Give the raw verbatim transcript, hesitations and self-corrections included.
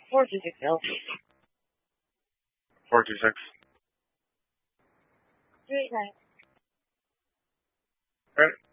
four two six L. four two six. three eight nine. Right.